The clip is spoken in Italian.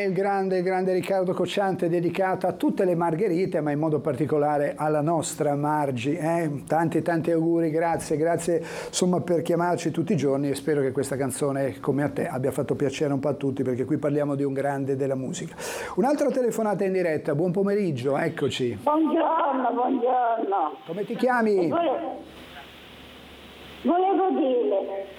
il grande Riccardo Cocciante, dedicata a tutte le Margherite, ma in modo particolare alla nostra Margi. Tanti auguri, grazie insomma per chiamarci tutti i giorni, e spero che questa canzone, come a te, abbia fatto piacere un po' a tutti, perché qui parliamo di un grande della musica. Un'altra telefonata in diretta, buon pomeriggio, eccoci. Buongiorno. Come ti chiami? Volevo dire